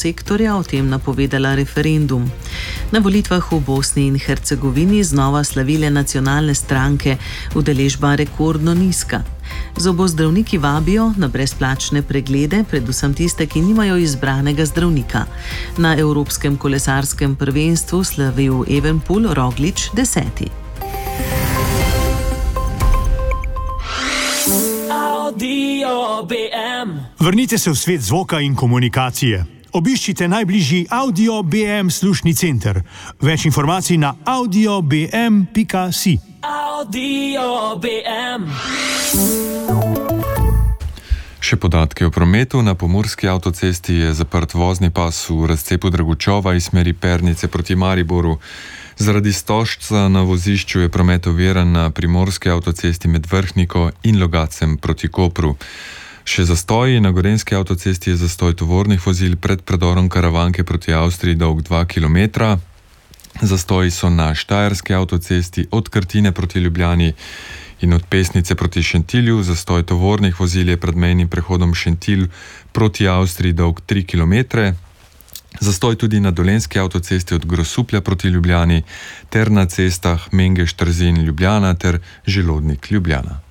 sektorja o tem napovedala referendum. Na volitvah v Bosni in Hercegovini znova slavile nacionalne stranke, udeležba rekordno nizka. Zobozdravniki vabijo na brezplačne preglede, predvsem tiste, ki nimajo izbranega zdravnika. Na Evropskem kolesarskem prvenstvu slavil Evenpool Roglič 10. Vrnite se v svet zvoka in komunikacije. Obiščite najbližji Audio BM slušni center. Več informacij na audiobm.si. Audio BM. Še podatke o prometu. Na Pomurski avtocesti je zaprt vozni pas v razcepu Dragučova iz smeri Pernice proti Mariboru. Zaradi stožca na vozišču je promet oviran na Primorski avtocesti med Vrhniko in Logacem proti Kopru. Še zastoji. Na Gorenjski avtocesti je zastoj tovornih vozil pred predorom Karavanke proti Avstriji dolg 2 km. Zastoji so na Štajerski avtocesti od Krtine proti Ljubljani in od Pesnice proti Šentilju. Zastoj tovornih vozil je pred mejnim prehodom Šentilj proti Avstriji dolg 3 km. Zastoj tudi na Dolenjski avtocesti od Grosuplja proti Ljubljani ter na cestah Mengeš, Trzin, Ljubljana ter Želodnik, Ljubljana.